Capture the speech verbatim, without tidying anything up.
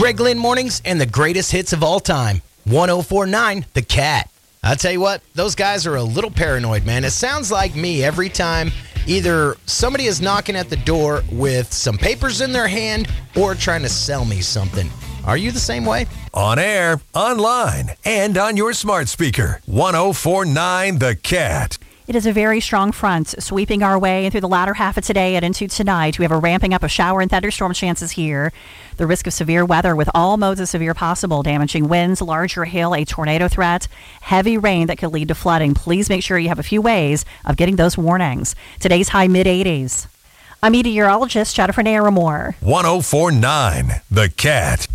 Greg Lynn Mornings and the greatest hits of all time. one oh four point nine The Cat. I'll tell you what, those guys are a little paranoid, man. It sounds like me every time either somebody is knocking at the door with some papers in their hand or trying to sell me something. Are you the same way? On air, online, and on your smart speaker. one oh four point nine The Cat. It is a very strong front sweeping our way through the latter half of today and into tonight. We have a ramping up of shower and thunderstorm chances here. The risk of severe weather with all modes of severe possible. Damaging winds, larger hail, a tornado threat, heavy rain that could lead to flooding. Please make sure you have a few ways of getting those warnings. Today's high mid eighties. I'm meteorologist Jennifer Naramore. one oh four point nine The Cat.